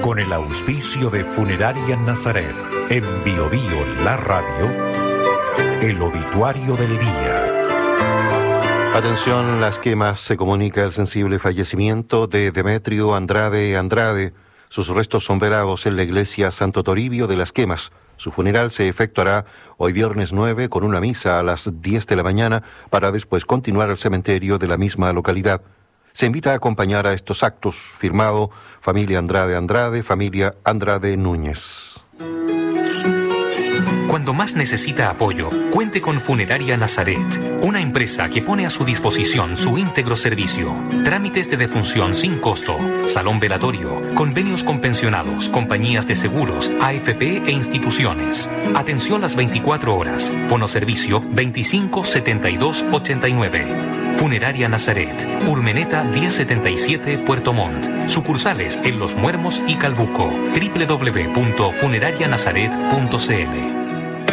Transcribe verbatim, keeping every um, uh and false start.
con el auspicio de Funeraria Nazaret, en Bio Bio La Radio, el obituario del día. Atención, Las Quemas, se comunica el sensible fallecimiento de Demetrio Andrade Andrade. Sus restos son velados en la iglesia Santo Toribio de Las Quemas. Su funeral se efectuará hoy viernes nueve con una misa a las diez de la mañana para después continuar al cementerio de la misma localidad. Se invita a acompañar a estos actos. Firmado Familia Andrade Andrade, Familia Andrade Núñez. Cuando más necesita apoyo, cuente con Funeraria Nazaret, una empresa que pone a su disposición su íntegro servicio. Trámites de defunción sin costo, salón velatorio, convenios con pensionados, compañías de seguros, A F P e instituciones. Atención las veinticuatro horas. Fonoservicio veinticinco setenta y dos ochenta y nueve. Funeraria Nazaret, Urmeneta diez setenta y siete, Puerto Montt. Sucursales en Los Muermos y Calbuco. doble u doble u doble u punto funeraria nazaret punto c l.